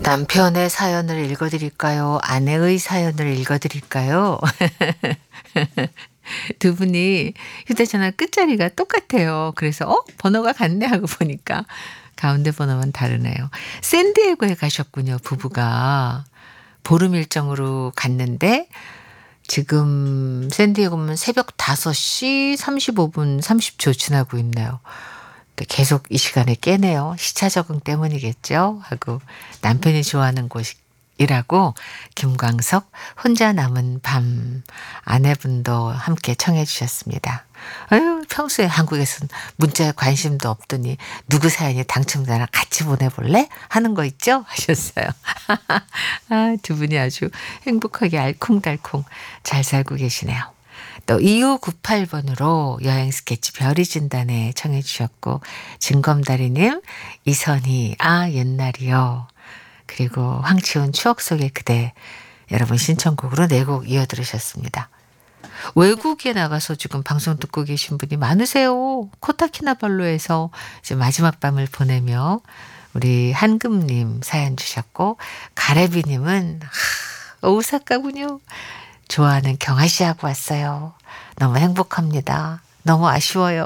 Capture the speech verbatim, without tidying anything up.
남편의 사연을 읽어드릴까요? 아내의 사연을 읽어드릴까요? 두 분이 휴대전화 끝자리가 똑같아요. 그래서 '어 번호가 같네.' 하고 보니까 가운데 번호만 다르네요. 샌디에고에 가셨군요, 부부가. 보름 일정으로 갔는데 지금 샌디에고면 새벽 다섯 시 삼십오 분 삼십 초 지나고 있네요. 근데 계속 이 시간에 깨네요. 시차 적응 때문이겠죠? 하고 남편이 좋아하는 곳이라고 김광석 혼자 남은 밤 아내분도 함께 청해 주셨습니다. 아유 평소에 한국에선 문자에 관심도 없더니 "누구 사연이 당첨자랑 같이 보내볼래?" 하는 거 있죠? 하셨어요. 아 두 분이 아주 행복하게 알콩달콩 잘 살고 계시네요. 또 이오구팔 번으로 여행 스케치 별이 진다네 청해 주셨고 진검다리님, 이선희 아 옛날이요. 그리고 황치훈 추억 속의 그대 여러분 신청곡으로 네 곡 이어 들으셨습니다. 외국에 나가서 지금 방송 듣고 계신 분이 많으세요. 코타키나발루에서 이제 마지막 밤을 보내며 우리 한금님 사연 주셨고 가래비님은 하, 오사카군요. 좋아하는 경아 씨하고 왔어요. 너무 행복합니다. 너무 아쉬워요.